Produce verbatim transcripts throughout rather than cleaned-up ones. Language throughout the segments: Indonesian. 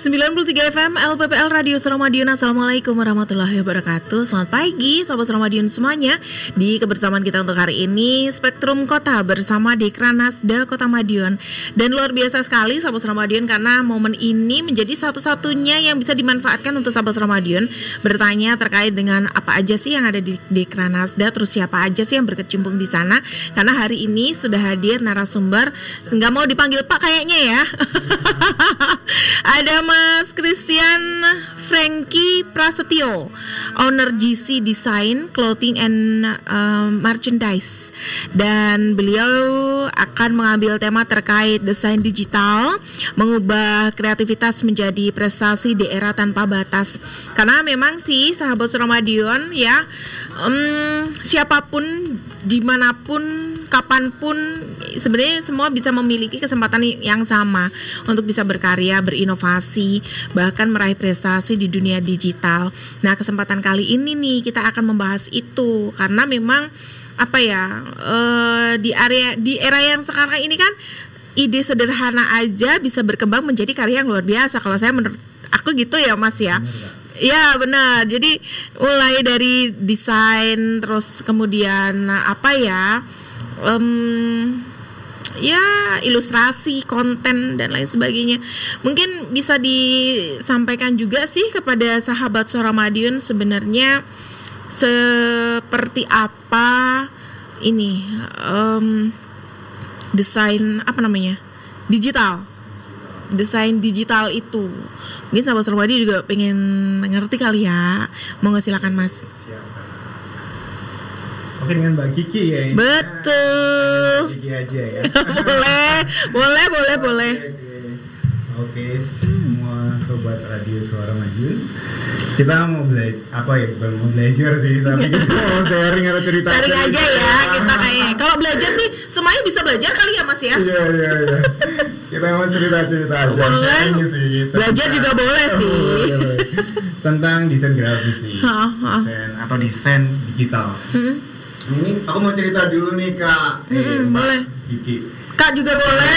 sembilan puluh tiga F M L P P L Radio Suramadion. Assalamualaikum warahmatullahi wabarakatuh. Selamat pagi Sobat Suramadion semuanya. Di kebersamaan kita untuk hari ini Spektrum Kota bersama Dekranasda Kota Madiun. Dan luar biasa sekali Sobat Suramadion, karena momen ini menjadi satu-satunya yang bisa dimanfaatkan untuk Sobat Suramadion bertanya terkait dengan apa aja sih yang ada di Dekranasda, terus siapa aja sih yang berkecimpung di sana. Karena hari ini sudah hadir narasumber, nggak mau dipanggil Pak kayaknya ya. Ada Mas Christian Franky Prasetyo, owner G C Design Clothing and uh, Merchandise, dan beliau akan mengambil tema terkait desain digital, mengubah kreativitas menjadi prestasi di era tanpa batas. Karena memang sih sahabat Suramadion ya, um, siapapun, dimanapun, kapanpun, sebenarnya semua bisa memiliki kesempatan yang sama untuk bisa berkarya, berinovasi, bahkan meraih prestasi di dunia digital. Nah, kesempatan kali ini nih kita akan membahas itu, karena memang apa ya, uh, di area di era yang sekarang ini kan ide sederhana aja bisa berkembang menjadi karya yang luar biasa. Kalau saya, menurut aku gitu ya Mas ya. Ya benar. Jadi mulai dari desain, terus kemudian apa ya, um, ya ilustrasi, konten dan lain sebagainya. Mungkin bisa disampaikan juga sih kepada sahabat Suramadion sebenarnya seperti apa ini um, desain apa namanya digital, desain digital itu. Mungkin sahabat Suramadion juga pengen ngerti kali ya. Mau nggak, silakan Mas. Oke, dengan Mbak Kiki ya ini. Betul. Mbak Kiki aja ya. boleh, boleh, boleh, boleh. Oke, oke, semua sobat Radio Suara Madiun. Kita mau belajar apa ya? Bukan mau belajar sih, tapi kita mau sharing atau cerita. Sharing aja ya kita kayaknya. Kalau belajar sih semuanya bisa belajar kali ya Mas ya. Iya, iya, iya. Kita mau cerita-cerita aja. Boleh. Sih, belajar juga boleh sih. Boleh, boleh. Tentang desain grafis sih. Ha, ha. Desain atau desain digital. Hmm. Ini aku mau cerita dulu nih Kak. Hmm, eh, boleh. Kiki. Kak juga boleh.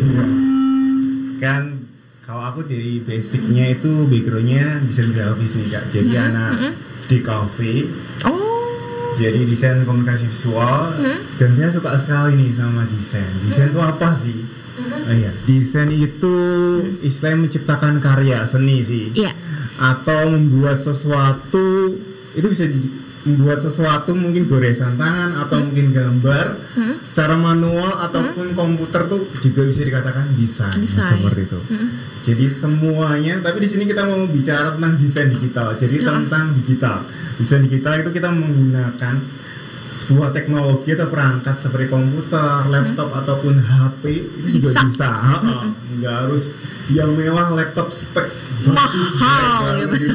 Kan kalau aku dari basicnya itu backgroundnya desain grafis nih Kak. Jadi hmm, anak hmm. di cafe. Oh. Jadi desain komunikasi visual. Hmm. Dan saya suka sekali nih sama desain. Desain itu hmm. apa sih? Hmm. Oh iya, desain itu hmm. istilahnya menciptakan karya seni sih. Iya. Yeah. Atau membuat sesuatu, itu bisa di membuat sesuatu, mungkin goresan tangan atau hmm. mungkin gambar hmm. secara manual ataupun hmm. komputer tuh juga bisa dikatakan desain, desain. Seperti itu. Hmm. Jadi semuanya, tapi di sini kita mau bicara tentang desain digital. Jadi hmm. tentang digital. Desain digital itu kita menggunakan sebuah teknologi atau perangkat seperti komputer, laptop hmm. ataupun H P itu juga bisa. bisa. Hmm. Nggak harus yang mewah, laptop spek bagus mahal gitu.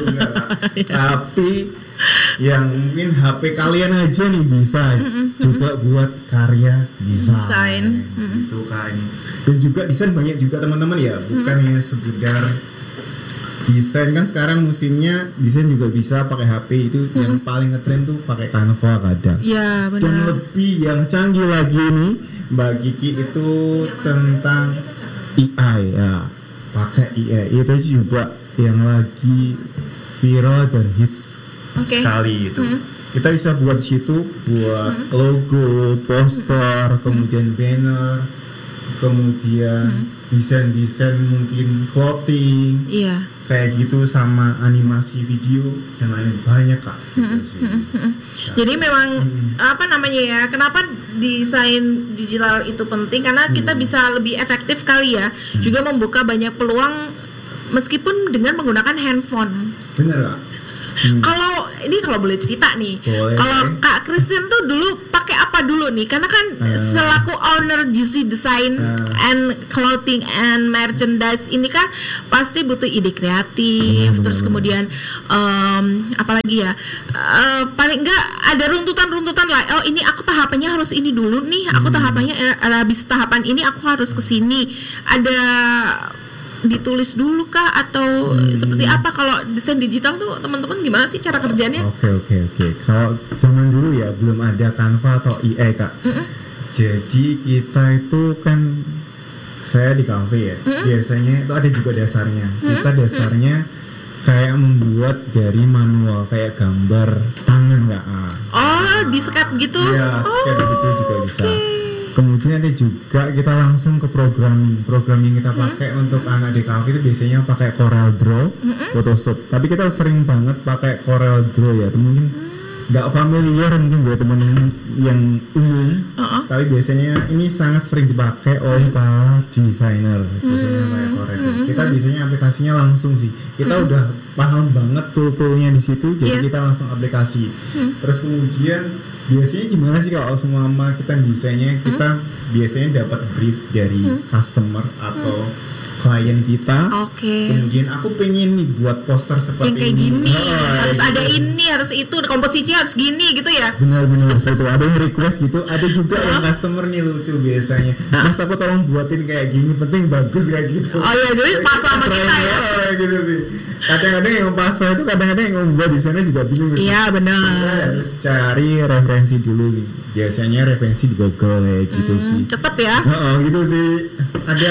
Tapi yang mungkin H P kalian aja nih bisa mm-hmm. juga buat karya desain mm-hmm. gitu Kak ini. Dan juga desain banyak juga teman-teman ya, bukan mm-hmm. ya sekedar desain. Kan sekarang musimnya desain juga bisa pakai H P itu, mm-hmm. yang paling ngetren tuh pakai Canva kadang. Ya, benar. Dan lebih yang canggih lagi nih Mbak Kiki itu tentang A I ya, pakai A I itu juga yang lagi viral dan hits. Okay. Sekali itu. Hmm. Kita bisa buat situ buat hmm. logo, poster, hmm. kemudian banner, kemudian hmm. desain-desain mungkin clothing. Iya. Kayak gitu, sama animasi video yang lain banyak Kak. Hmm. Gitu sih. Hmm. Hmm. Jadi memang hmm. apa namanya ya? Kenapa desain digital itu penting? Karena hmm. kita bisa lebih efektif kali ya. Hmm. Juga membuka banyak peluang meskipun dengan menggunakan handphone. Bener Kak. Hmm. Kalau ini kalau boleh cerita nih, kalau Kak Christian tuh dulu pakai apa dulu nih? Karena kan uh, selaku owner G C Design uh, and Clothing and Merchandise ini kan pasti butuh ide kreatif, uh, terus kemudian um, apalagi ya, uh, paling enggak ada runtutan-runtutan lah. Oh ini aku tahapannya harus ini dulu nih, aku tahapannya uh, habis tahapan ini aku harus ke sini. Ada ditulis dulu kah atau hmm. seperti apa? Kalau desain digital tuh teman-teman gimana sih cara kerjanya? Oke oke oke. Kalau zaman dulu ya belum ada Canva atau A I Kak. Mm-mm. Jadi kita itu kan saya di kafe ya, mm-hmm. biasanya itu ada juga dasarnya. Mm-hmm. Kita dasarnya mm-hmm. kayak membuat dari manual, kayak gambar tangan nggak? Ah. Oh, di sket gitu? Iya, sket oh, gitu juga bisa. Okay. Kemudian ada juga kita langsung ke programming. Programming kita pakai mm-hmm. untuk anak di kafe itu biasanya pakai Corel Draw, mm-hmm. Photoshop. Tapi kita sering banget pakai Corel Draw ya. Itu mungkin nggak mm-hmm. familiar mungkin buat teman-teman yang umum. Uh-uh. Tapi biasanya ini sangat sering dipakai oleh para desainer. Biasanya mm-hmm. pakai Corel Draw. Kita biasanya aplikasinya langsung sih. Kita mm-hmm. udah paham banget tool-toolnya di situ. Jadi yeah. kita langsung aplikasi. Mm-hmm. Terus kemudian biasanya gimana sih kalau semua sama kita desainnya, kita hmm? biasanya dapat brief dari hmm? customer atau hmm? klien kita. Oke. Okay. Kemudian aku pengen nih buat poster seperti yang kayak ini. gini, oh, harus gitu. Ada ini, harus itu, komposisinya harus gini gitu ya. Benar-benar seperti itu. Ada yang request gitu, ada juga yang customer nih lucu biasanya. Mas aku tolong buatin kayak gini, penting bagus kayak gitu. Oh iya, jadi pas sama kita ya. Oh, gitu sih. Kadang-kadang yang pasar itu kadang-kadang yang membuat di sana juga bingung. Iya benar. Kita harus cari referensi dulu nih. Biasanya referensi di Google kayak gitu hmm, sih. Cepet ya. Oh, gitu sih. Ada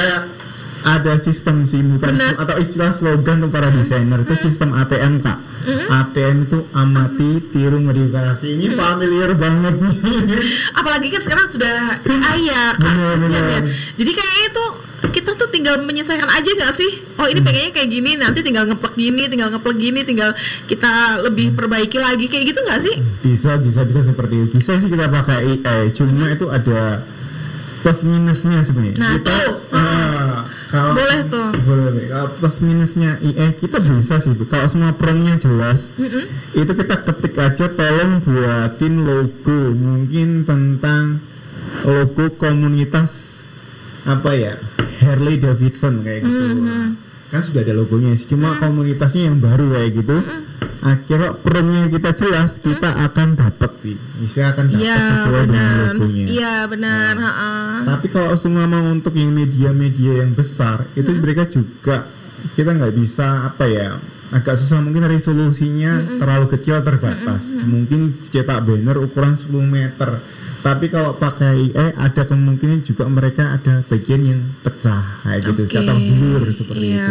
ada sistem sih, bukan bener. Atau istilah slogan untuk para desainer itu sistem A T M kak. Mm-hmm. A T M itu amati, tiru, modifikasi. Ini mm-hmm. familiar banget nih. Apalagi kan sekarang sudah ayah kan, ya. Jadi kayaknya itu kita tuh tinggal menyesuaikan aja nggak sih? Oh ini pengennya kayak gini, nanti tinggal ngeplek gini, tinggal ngeplek gini, tinggal kita lebih perbaiki lagi kayak gitu nggak sih? Bisa, bisa, bisa seperti itu. Bisa sih kita pakai A I, cuma itu ada plus minusnya sebenarnya. Nah, kita tuh. Uh, kalau boleh tuh. Boleh. Kalau plus minusnya I A kita bisa sih. Kalau semua promnya jelas, mm-hmm. itu kita ketik aja tolong buatin logo mungkin tentang logo komunitas apa ya Harley Davidson kayak gitu. Mm-hmm. Kan sudah ada logonya sih, cuma mm-hmm. komunitasnya yang baru kayak gitu. Mm-hmm. Akhirnya promnya kita jelas, kita mm-hmm. akan dapat nih, bisa akan dapat ya, sesuai bener. dengan logonya. Iya benar. Nah, tapi kalau semua mau untuk yang media-media yang besar, itu mm-hmm. mereka juga kita nggak bisa apa ya, agak susah mungkin resolusinya mm-hmm. terlalu kecil terbatas. Mm-hmm. Mungkin cetak banner ukuran sepuluh meter. Tapi kalau pakai I A ada kemungkinan juga mereka ada bagian yang pecah kayak gitu, okay. atau blur seperti yeah. itu.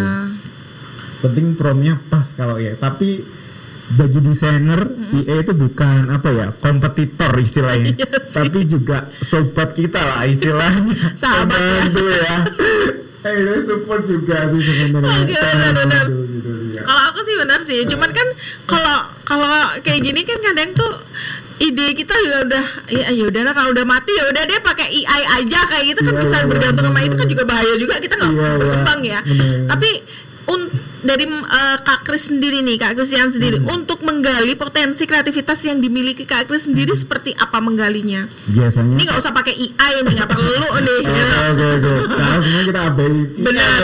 Penting promnya pas kalau ya. Tapi bagi desainer mm-hmm. I A itu bukan apa ya kompetitor istilahnya, yes, tapi juga sobat kita lah istilahnya. Sahabat itu ya. Eh itu support juga sih sebenarnya. Okay, gitu sih. Kalau aku sih benar sih, cuman kan kalau kalau kayak gini kan kadang tuh ide kita juga udah ya ya udahlah kalau udah mati ya udah deh pakai A I aja kayak gitu kan, yeah, bisa yeah, bergantung yeah, sama yeah. itu kan juga bahaya juga, kita nggak yeah, berkembang yeah. ya. Yeah. Tapi un- dari uh, Kak Kris sendiri nih, Kak Christian sendiri hmm. untuk menggali potensi kreativitas yang dimiliki Kak Kris sendiri hmm. seperti apa menggalinya? Biasanya ini nggak usah pakai A I nih, nggak perlu nih. Oke oke oke. Karena semua kita abaikan. Benar.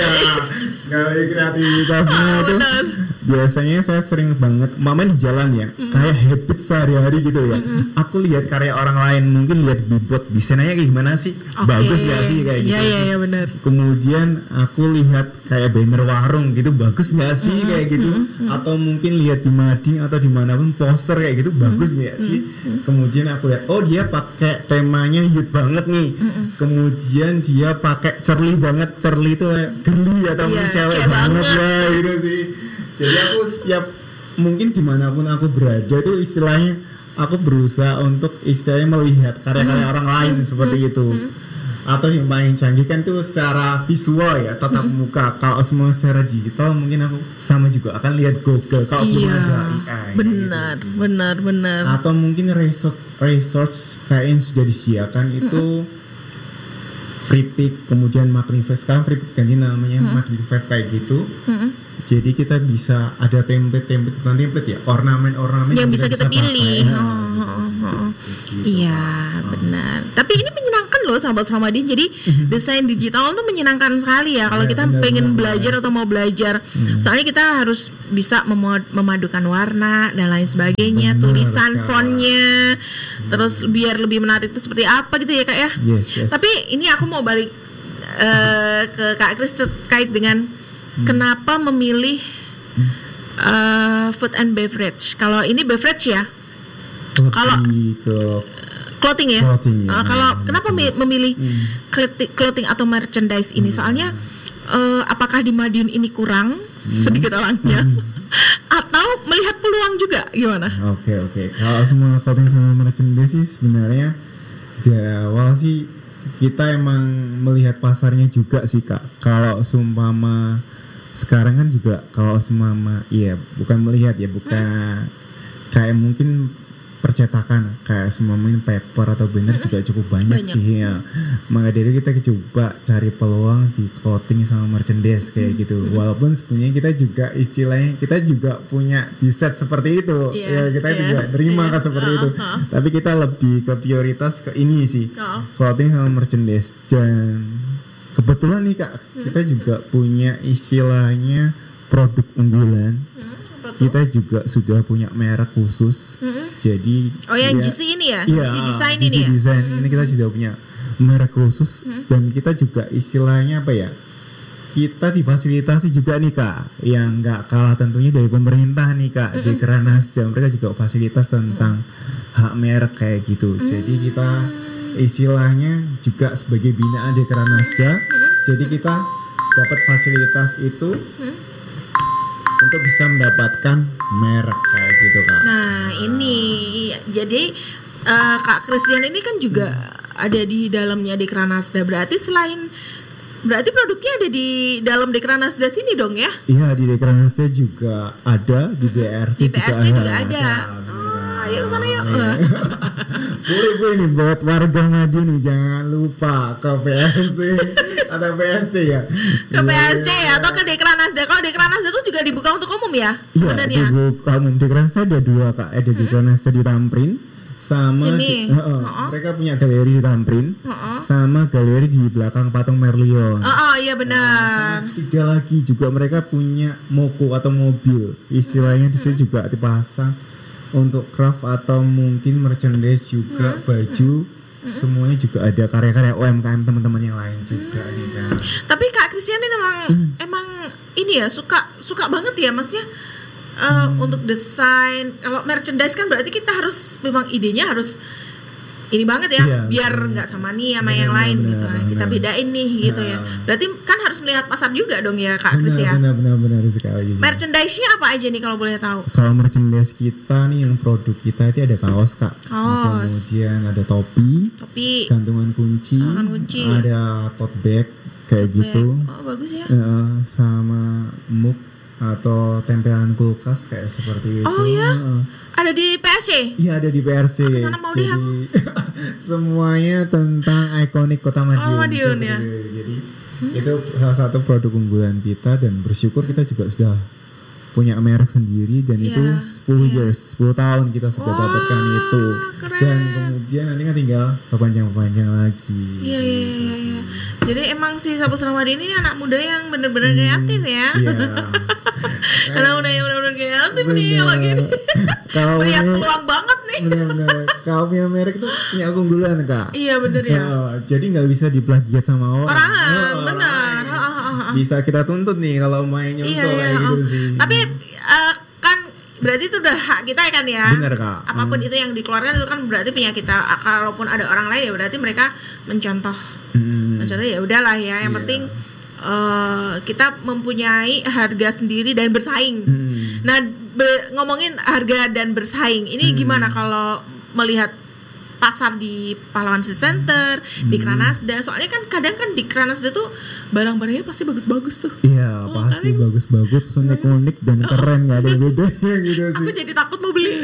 Gali kreativitasnya oh, itu bener. Biasanya saya sering banget mama di jalan ya, mm-hmm. kayak habit sehari-hari gitu ya. Mm-hmm. Aku lihat karya orang lain, mungkin lihat bibot desainnya kayak gimana sih, okay. bagus nggak sih kayak gitu. Iya iya iya benar. Kemudian aku lihat kayak banner warung gitu, bagus nggak sih mm-hmm. kayak gitu. Mm-hmm. Atau mungkin lihat di mading atau dimanapun poster kayak gitu, bagus nggak mm-hmm. sih. Mm-hmm. Kemudian aku lihat, oh dia pakai temanya youth banget nih. Mm-hmm. Kemudian dia pakai cerli banget, cerli itu geli atau yeah, cewek banget lah gitu sih. Jadi aku setiap mungkin dimanapun aku berada itu istilahnya aku berusaha untuk istilahnya melihat karya-karya hmm. orang lain hmm. seperti hmm. itu. Hmm. Atau yang paling canggih kan itu secara visual ya, tatap hmm. muka. Kalau semua secara digital mungkin aku sama juga akan lihat Google kalau belum iya, ada A I. Benar, gitu benar, benar. Atau mungkin research research kayak yang sudah disediakan itu hmm. FreePic, kemudian Magnify. Sekarang FreePic ganti namanya hmm. Magnify kayak gitu. Hmm. Jadi kita bisa ada template-template, bukan template ya, ornamen-ornamen yang, yang bisa kita, kita bisa pilih. Pakai. Oh, oh, oh, oh. Gitu. Iya, oh. benar. Tapi ini menyenangkan loh sahabat Ramadhan. Jadi mm-hmm. desain digital itu menyenangkan sekali ya. Kalau ya, kita benar, pengen benar, belajar benar. atau mau belajar, hmm. soalnya kita harus bisa memad- memadukan warna dan lain sebagainya, benar, tulisan, kak. fontnya, hmm. terus biar lebih menarik itu seperti apa gitu ya kak ya. Yes, yes. Tapi ini aku mau balik uh, ke Kak Kris terkait dengan Hmm. kenapa memilih uh, food and beverage? Kalau ini beverage ya. Kalau clothing ya. Clothing, ya. Uh, kalau kenapa memilih hmm. clothing atau merchandise ini? Hmm. Soalnya uh, apakah di Madiun ini kurang hmm. sedikit orangnya? Hmm. Atau melihat peluang juga gimana? Oke okay, oke. Okay. Kalau semua clothing sama merchandise sih sebenarnya dari awal sih kita emang melihat pasarnya juga sih Kak. Kalau seumpama sekarang kan juga kalau seumpama iya bukan melihat ya bukan hmm. kayak mungkin percetakan kayak semuanya paper atau banner hmm. juga cukup banyak, banyak. sih ya. Maka dari kita coba cari peluang di clothing sama merchandise kayak hmm. gitu. Hmm. Walaupun sebenarnya kita juga istilahnya kita juga punya desain seperti itu. Yeah. Ya kita yeah. juga terima yeah. kan seperti uh, itu. Uh, uh. Tapi kita lebih ke prioritas ke ini sih. Uh. Clothing sama merchandise. Dan kebetulan nih Kak, hmm. kita juga punya istilahnya produk unggulan. Hmm. Kita juga sudah punya merek khusus. Mm-hmm. Jadi oh yang ya, G C ini ya? Iya, G C Design G C ini ya? Design mm-hmm. ini kita sudah punya merek khusus mm-hmm. dan kita juga istilahnya apa ya? Kita difasilitasi juga nih Kak, yang nggak kalah tentunya dari pemerintah nih Kak mm-hmm. di Dekranasda. Mereka juga fasilitas tentang mm-hmm. hak merek kayak gitu. Mm-hmm. Jadi kita istilahnya juga sebagai binaan Dekranasda. Mm-hmm. Jadi kita dapat fasilitas itu. Mm-hmm. untuk bisa mendapatkan merek kayak gitu Kak. Nah ini jadi uh, Kak Christian ini kan juga hmm. ada di dalamnya Dekranasda. Berarti selain berarti produknya ada di dalam Dekranasda sini dong ya? Iya di Dekranasda juga ada, di B R C, di B R C juga, juga ada. ada. Oh, ayo kesana yuk. Boleh boleh nih buat warga Madiun nih jangan lupa ke B R C atau B R C ya. Ke B R C ya atau ke Dekranasda. Kalau Dekranasda itu juga dibuka untuk umum ya Iya sebenarnya. dibuka umum. Dekranasda ada dua Kak, ada Dekranasda di Tamrin sama di, uh, uh, uh-uh. mereka punya galeri di Tamrin uh-uh. sama galeri di belakang patung Merlion. Oh, oh iya benar. Nah, tiga lagi juga mereka punya moko atau mobil. Istilahnya uh-huh. di sini juga dipasang untuk craft atau mungkin merchandise juga uh-huh. baju. Uh-huh. Semuanya juga ada karya-karya U M K M teman-teman yang lain juga uh-huh. nih kan. Tapi Kak Christian ini emang uh-huh. emang ini ya suka suka banget ya maksudnya. Uh, hmm. Untuk desain, kalau merchandise kan berarti kita harus memang idenya harus ini banget ya, iya, biar nggak sama nih sama bener, yang lain bener, gitu, bener, kita bedain nih nah. gitu ya. Berarti kan harus melihat pasar juga dong ya Kak Kris ya. Benar-benar sekali. Merchandise-nya apa aja nih kalau boleh tahu? Kalau merchandise kita nih yang produk kita itu ada kaos Kak. Kaos. Kemudian ada topi. Topi. Gantungan kunci. Gantungan kunci. Ada tote bag kayak tote gitu. Bag. Oh bagus ya. Uh, sama mug atau tempelan kulkas kayak seperti itu. Oh iya? Uh, ada di P R C? Iya ada di P R C. Aku sana mau lihat. Semuanya tentang ikonik Kota Madiun. Oh Madiun ya. Itu. Jadi hmm. itu salah satu produk unggulan kita dan bersyukur kita juga sudah punya merek sendiri dan yeah. itu sepuluh yeah. years, sepuluh tahun kita sudah oh, dapatkan itu. Keren. Dan kemudian nanti kan tinggal perpanjang-perpanjang lagi. Iya iya iya iya. Jadi emang si Sapu Seramadi ini anak muda yang benar-benar hmm, kreatif ya. Iya. Anak muda yang benar-benar kreatif bener. Nih kalau gini. Kalau punya peluang banget nih. Benar-benar. Kalau punya merek tuh punya keunggulan Kak. Iya benar ya. Oh, jadi nggak bisa diplagiat sama orang. Orang, oh, benar. Bisa kita tuntut nih kalau main nyontoh iya, iya, kayak gitu oh. sih. Tapi uh, kan berarti itu udah hak kita kan ya. Benar Kak. Apapun hmm. itu yang dikeluarkan itu kan berarti punya kita. Kalaupun ada orang lain ya berarti mereka mencontoh. Hmm. Mencontoh ya udahlah ya. Yang yeah. penting uh, kita mempunyai harga sendiri dan bersaing. Hmm. Nah be- ngomongin harga dan bersaing ini hmm. gimana kalau melihat pasar di Pahlawan Center, hmm. di Dekranasda. Soalnya kan kadang kan di Dekranasda tuh barang-barangnya pasti bagus-bagus tuh. Iya, oh, pasti kan? Bagus-bagus, unik-unik dan keren, nggak ada bedanya gitu sih. Aku jadi takut mau beli.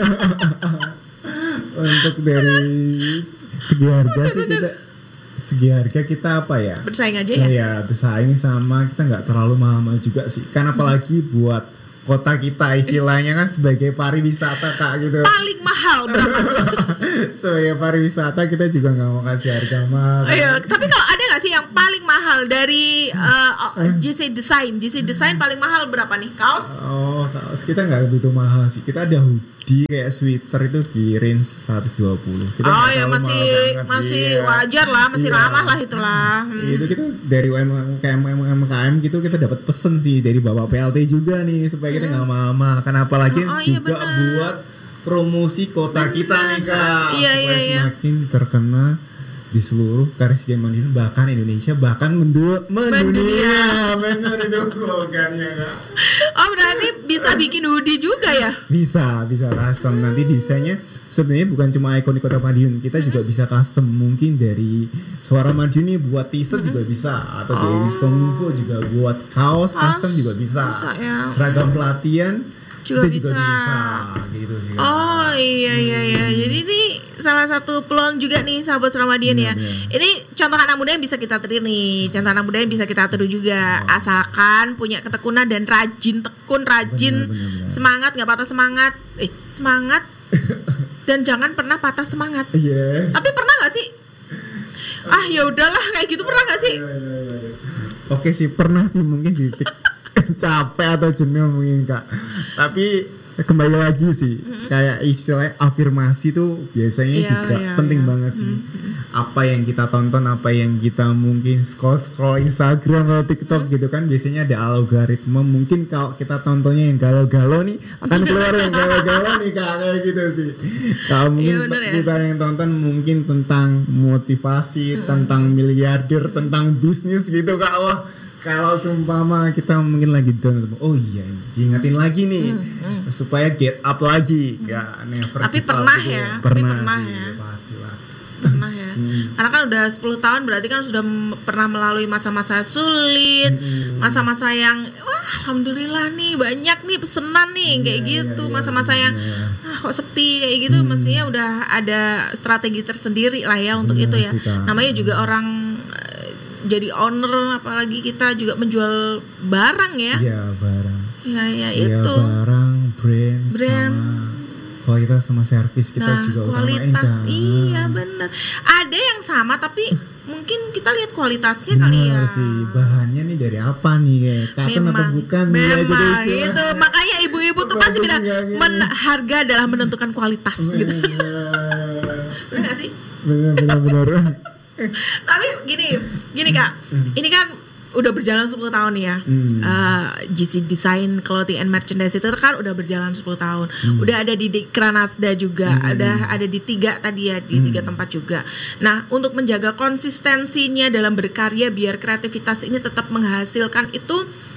Untuk dari segi harga sih kita, segi harga kita apa ya? Bersaing aja ya? Iya, bersaing sama kita nggak terlalu mahal-mahal juga sih. Kan apalagi hmm. buat kota kita istilahnya kan sebagai pariwisata Kak gitu. Paling mahal berapa? Sebagai pariwisata kita juga nggak mau kasih harga mahal. Iya, tapi kalau ada nggak sih yang paling mahal dari uh, G C Design? G C Design paling mahal berapa nih? Kaos? Oh, kaos kita nggak begitu mahal sih. Kita ada hoodie kayak sweater itu di range seratus dua puluh. Kita oh ya masih masih ya. Wajar lah, masih iya. ramah lah itulah. Hmm. Itu kita dari U M K M U M K M gitu kita dapat pesen sih dari Bapak P L T juga nih supaya kita nggak hmm. mahal-mahal. Karena apalagi oh, oh, juga iya buat promosi kota Bener. kita nih Kak, iya, supaya iya, semakin iya. terkenal di seluruh Karesidenan Madiun, bahkan Indonesia, bahkan mendu- mendunia. Benar itu slogannya Kak. Oh berarti bisa bikin hoodie juga ya? Bisa, bisa custom. Hmm. Nanti desainnya sebenarnya bukan cuma ikon di Kota Madiun, kita hmm. juga bisa custom. Mungkin dari Suara Madiun nih buat t-shirt hmm. juga bisa, atau dari oh. Diskominfo juga buat kaos custom juga bisa. bisa ya. Seragam pelatihan juga bisa. juga bisa gitu sih. Oh iya iya iya. Hmm. Jadi ini salah satu peluang juga nih sahabat Suara Madiun ya. Bener. Ini contoh anak muda yang bisa kita tiru nih. Contoh anak muda yang bisa kita tiru juga. Oh. Asalkan punya ketekunan dan rajin, tekun, rajin, bener, bener, bener. semangat, nggak patah semangat. Eh semangat dan jangan pernah patah semangat. Yes. Tapi pernah nggak sih? Ah ya udahlah kayak gitu, pernah nggak sih? Oke sih pernah sih, mungkin di capek atau jenuh mungkin Kak, tapi kembali lagi sih mm-hmm. kayak istilah afirmasi tuh biasanya yeah, juga yeah, penting yeah. banget sih. Mm-hmm. Apa yang kita tonton, apa yang kita mungkin scroll scroll Instagram atau TikTok mm-hmm. gitu kan, biasanya ada algoritma. Mungkin kalau kita tontonnya yang galau-galau nih akan keluar yang galau-galau nih Kak, kayak gitu sih. Kalau mungkin yeah, kita ya? yang tonton mungkin tentang motivasi, mm-hmm. tentang miliarder, tentang bisnis gitu Kak, wah. Kalau seumpama kita mungkin lagi down, oh iya ini diingetin lagi nih hmm, hmm. supaya get up lagi, hmm. ya never. Tapi pernah ya, pernah, tapi pernah sih, ya, pastilah. Pernah ya, hmm. karena kan udah sepuluh tahun berarti kan sudah m- pernah melalui masa-masa sulit, hmm. masa-masa yang wah alhamdulillah nih banyak nih pesenan nih yeah, kayak gitu, yeah, masa-masa yeah, yang yeah. ah kok sepi kayak gitu, hmm. mestinya udah ada strategi tersendiri lah ya untuk Bener, itu ya. Sih, namanya juga orang jadi owner, apalagi kita juga menjual barang ya. Iya barang. Iya ya, ya, itu. Barang, brand, brand. sama kualitas sama servis kita nah, juga kualitas, utamain. Iya benar. Ada yang sama tapi mungkin kita lihat kualitasnya bener kali ya. Sih, bahannya nih dari apa nih ya? Katen atau bukan? Memang ya, gitu. itu. Makanya ibu-ibu tuh pasti bilang men- harga adalah menentukan kualitas bener. Gitu. Benar nggak sih? Benar benar benar. Tapi gini, gini Kak, mm. ini kan udah berjalan sepuluh tahun ya. Mm. uh, G C Design Clothing and Merchandise itu kan udah berjalan sepuluh tahun. Mm. Udah ada di Dekranasda juga, mm. udah ada di tiga tadi ya, di mm. tiga tempat juga. Nah, untuk menjaga konsistensinya dalam berkarya biar kreativitas ini tetap menghasilkan itu,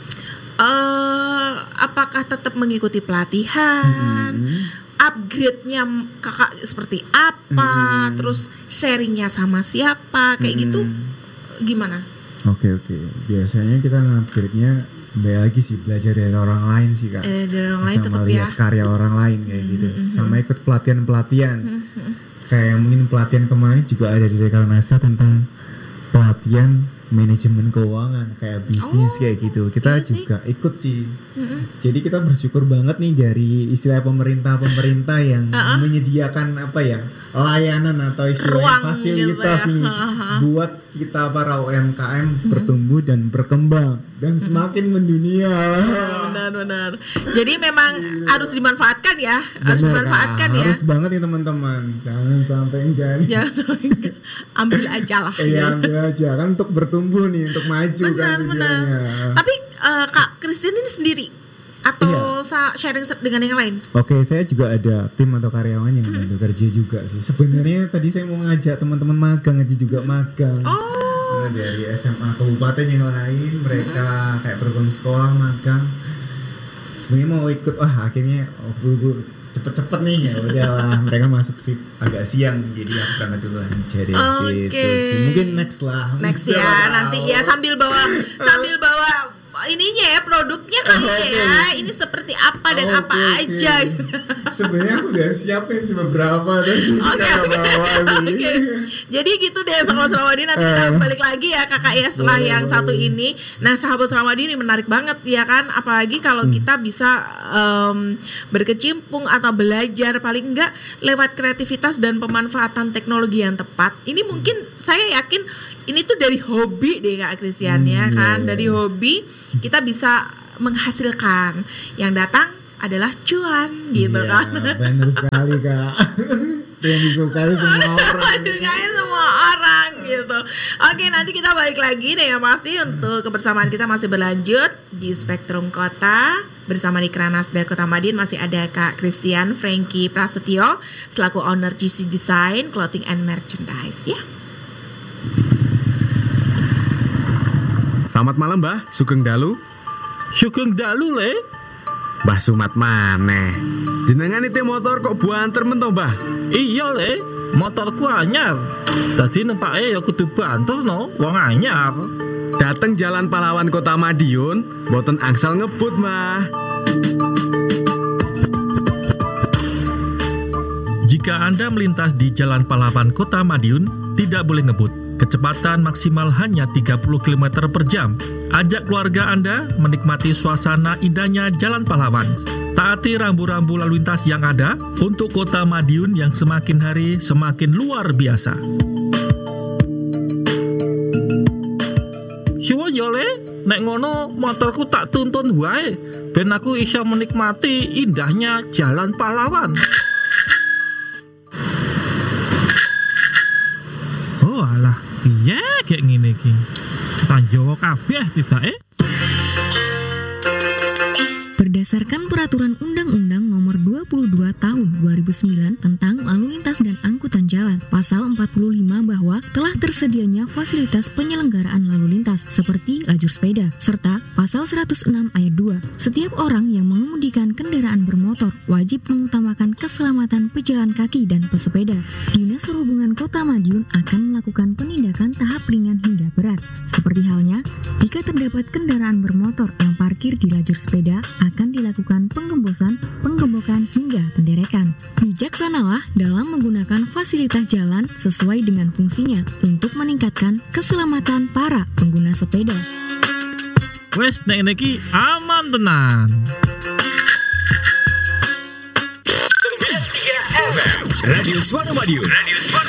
uh, apakah tetap mengikuti pelatihan? Mm. Upgrade-nya kakak seperti apa, hmm. terus sharingnya sama siapa, kayak hmm. gitu gimana? Oke oke, biasanya kita nge-upgrade-nya kembali lagi sih belajar dari orang lain sih Kak. Eh, dari orang lain tetap ya. Karya orang lain kayak hmm. gitu, sama ikut pelatihan-pelatihan. Hmm. Kayak mungkin pelatihan kemarin juga ada di Dekranasda tentang pelatihan manajemen keuangan kayak bisnis oh, kayak gitu. Kita iya juga sih. ikut sih. Mm-hmm. Jadi kita bersyukur banget nih dari istilah pemerintah-pemerintah yang uh-uh. menyediakan apa ya, layanan atau istilah fasilitas gitu ya. nih uh-huh. buat kita para U M K M mm-hmm. bertumbuh dan berkembang dan semakin mm-hmm. mendunia. Benar-benar. Jadi memang harus dimanfaatkan ya, harus Bener, dimanfaatkan kan? ya. Harus banget nih teman-teman. Jangan sampai enggak nih. Jangan sampai enggak. Ambil aja lah. Iya, ambil aja kan untuk bertumbuh nih, untuk maju benar, kan tujuannya. Tapi uh, Kak Christian ini sendiri atau iya. sharing dengan yang lain? Oke, saya juga ada tim atau karyawan yang hmm. bantu kerja juga sih. Sebenarnya tadi saya mau ngajak teman-teman magang aja juga magang. Oh. Nah, dari S M A kabupaten yang lain, mereka hmm. kayak program sekolah magang. Sebenarnya mau ikut, wah akhirnya oh, buru-buru cepet-cepet nih ya udahlah mereka masuk sih agak siang jadi aku berangkat dulu aja deh okay. gitu. Mungkin next lah. Next ya tahu. Nanti ya sambil bawa sambil bawa ininya ya produknya kali oh, okay. ya ini seperti apa dan oh, apa okay, aja. Okay. Sebenarnya aku udah siapin sih beberapa dan okay, okay. okay. Jadi gitu deh sahabat Suara Madiun, nanti kita balik lagi ya kakak ya setelah oh, yang satu ini. Nah sahabat Suara Madiun ini menarik banget ya kan, apalagi kalau hmm. kita bisa um, berkecimpung atau belajar paling enggak lewat kreativitas dan pemanfaatan teknologi yang tepat. Ini mungkin saya yakin ini tuh dari hobi deh Kak Christian hmm, ya kan, yeah. dari hobi kita bisa menghasilkan yang datang adalah cuan gitu yeah, kan. Benar sekali Kak. Yang disukai semua orang. Disukai semua orang gitu. Oke, nanti kita balik lagi deh ya pasti untuk kebersamaan kita masih berlanjut di Spektrum Kota bersama di Kranasda Kota Madiun. Masih ada Kak Christian Franky Prasetyo selaku owner G C Design Clothing and Merchandise ya. Selamat malam Mbah, Sugeng Dalu. Sugeng Dalu le. Mbah Sumat maneh. Jenengan itu motor kok buanter men to, Mbah? Iya le, motorku anyar. Dadi nempake ya kudu banter no, wong anyar. Dateng Jalan Pahlawan Kota Madiun, mboten angsal ngebut, Mbah. Jika Anda melintas di Jalan Pahlawan Kota Madiun, tidak boleh ngebut. Kecepatan maksimal hanya tiga puluh kilometer per jam. Ajak keluarga Anda menikmati suasana indahnya Jalan Pahlawan. Taati rambu-rambu lalu lintas yang ada untuk Kota Madiun yang semakin hari semakin luar biasa. Siwa yole, nek ngono motorku tak tuntun wae, ben aku iso menikmati indahnya Jalan Pahlawan. Oh alah, piye kayak ngene iki? Tanjowo kabeh tibake. Berdasarkan Peraturan Undang-Undang Nomor dua puluh dua Tahun dua ribu sembilan tentang Lalu Lintas dan Angkutan Jalan, Pasal empat puluh lima bahwa telah tersedianya fasilitas penyelenggaraan lalu lintas seperti lajur sepeda, serta Pasal seratus enam Ayat dua, setiap orang yang mengemudikan kendaraan bermotor wajib mengutamakan keselamatan pejalan kaki dan pesepeda. Dinas Perhubungan Kota Madiun akan melakukan penindakan tahap ringan hingga berat, seperti halnya jika terdapat kendaraan bermotor yang parkir di lajur sepeda akan dilakukan penggembosan, penggembokan hingga penderekan. Bijaksanalah dalam menggunakan fasilitas jalan sesuai dengan fungsinya untuk meningkatkan keselamatan para pengguna sepeda. Wes nek iki aman tenan. Radio Suara Madiun. Radio Suara